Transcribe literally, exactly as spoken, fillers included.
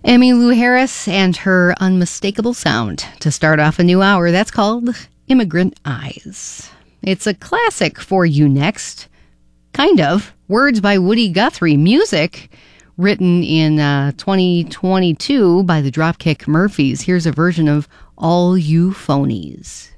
Emmylou Harris and her unmistakable sound to start off a new hour. That's called Immigrant Eyes. It's a classic for you next. Kind of. Words by Woody Guthrie. Music written in uh, twenty twenty-two by the Dropkick Murphys. Here's a version of All You Phonies.